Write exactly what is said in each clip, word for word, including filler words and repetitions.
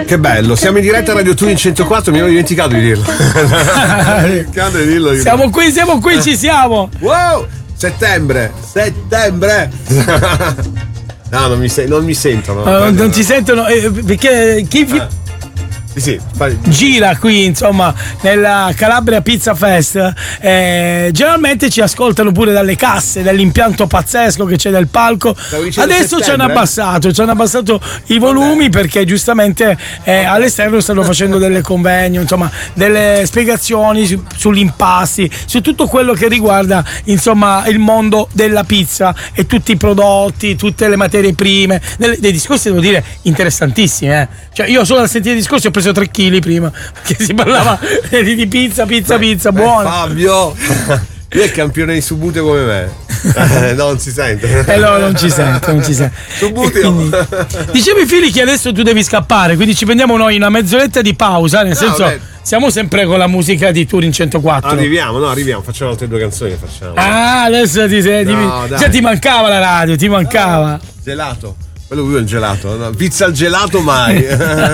Che bello, siamo in diretta a Radio Tuning centoquattro, mi ero dimenticato di dirlo. Dimenticato di dirlo. Siamo qui, siamo qui, ci siamo. Wow! Settembre, settembre. No, non mi, se- non mi sentono. Uh, non, non ti sentono eh, perché chi vi... Ah. Sì, sì, fai... gira qui insomma nella Calabria Pizza Fest, eh, generalmente ci ascoltano pure dalle casse, dall'impianto pazzesco che c'è nel palco. Adesso ci hanno abbassato ci hanno abbassato i volumi perché giustamente eh, all'esterno stanno facendo delle convegno, insomma delle spiegazioni su, sugli impasti, su tutto quello che riguarda insomma il mondo della pizza e tutti i prodotti, tutte le materie prime, dei, dei discorsi devo dire interessantissimi, eh. Cioè io solo a sentire i discorsi ho preso tre chili prima perché si parlava di pizza, pizza, pizza, buona. Fabio, lui è campione di Subuteo come me. Eh, no, non si sente. Eh no, non ci sento, non ci sento. Subuteo. Quindi, dicevi Fili che adesso tu devi scappare, quindi ci prendiamo noi una mezz'oretta di pausa, nel no, senso beh. Siamo sempre con la musica di Turing centoquattro. Arriviamo, no, arriviamo, facciamo altre due canzoni che facciamo. Ah, adesso ti senti. No, già ti mancava la radio, ti mancava. Gelato. Quello lui è il gelato, no? Pizza al gelato mai.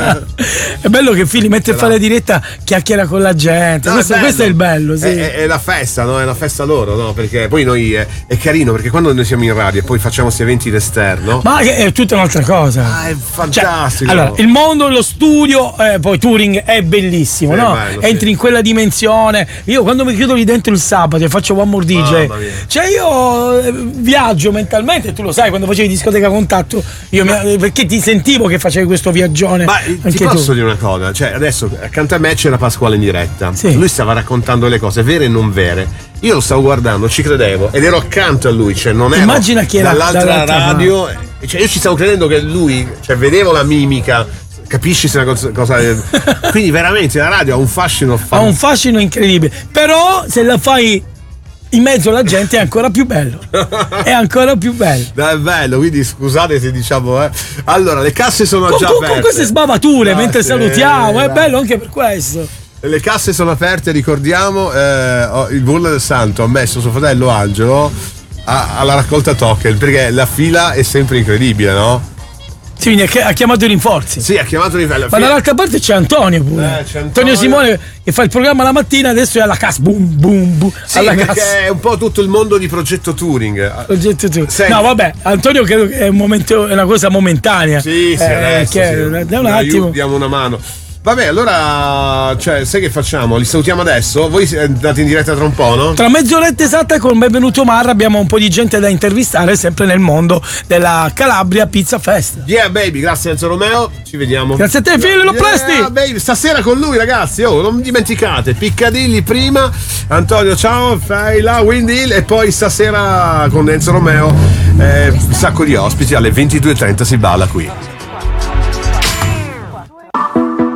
È bello che Fili mette a fare diretta, chiacchiera con la gente. No, questo, è questo è il bello, sì. È, è la festa, no? È la festa loro, no? Perché poi noi è, è carino, perché quando noi siamo in radio e poi facciamo questi eventi d'esterno. Ma è, è tutta un'altra cosa. Ah, è fantastico. Cioè, allora, il mondo, lo studio, eh, poi Turing è bellissimo, è no? Bello, entri sì. in quella dimensione. Io quando mi chiudo lì dentro il sabato e faccio One More D J, cioè io eh, viaggio mentalmente, tu lo sai, quando facevi discoteca contatto. Io mi, perché ti sentivo che facevi questo viaggione. Ma ti posso tu. dire una cosa, cioè adesso accanto a me c'era Pasquale in diretta, sì. Lui stava raccontando le cose vere e non vere, io lo stavo guardando, ci credevo ed ero accanto a lui, cioè non ero immagina che era dall'altra, dall'altra radio no. Cioè io ci stavo credendo che lui, cioè vedevo la mimica, capisci se una cosa, cosa quindi veramente la radio ha un fascino ha un fascino incredibile, però se la fai in mezzo alla gente è ancora più bello. È ancora più bello. È bello, quindi scusate se diciamo, eh. Allora, le casse sono con, già con, aperte. Con queste sbavature, no, mentre sì, salutiamo, è bello anche per questo. Le casse sono aperte, ricordiamo, eh, il Burla del Santo ha messo suo fratello Angelo a, alla raccolta token, perché la fila è sempre incredibile, no? Sì, quindi ha chiamato i rinforzi. Sì, ha chiamato i rinforzi. Ma dall'altra parte c'è Antonio pure. Eh, c'è Antonio. Antonio Simone che fa il programma la mattina, adesso è alla cassa. Boom, boom, boom. Sì, alla perché cassa. È un po' tutto il mondo di Progetto Turing. Progetto Turing. Senti. No, vabbè, Antonio credo che è un momento, è una cosa momentanea. Sì, sì, eh, adesso, che sì. Da un attimo. Diamo una mano. Vabbè, allora, cioè, sai che facciamo? Li salutiamo adesso? Voi andate in diretta tra un po', no? Tra mezz'oretta esatta con Benvenuto Marra abbiamo un po' di gente da intervistare sempre nel mondo della Calabria Pizza Fest. Yeah, baby, grazie Enzo Romeo, ci vediamo. Grazie a te, figlio, lo presti! Yeah, baby, stasera con lui, ragazzi, oh, non dimenticate, Piccadilly prima, Antonio, ciao, fai la Windhill e poi stasera con Enzo Romeo, eh, un sacco di ospiti, alle ventidue e trenta si balla qui.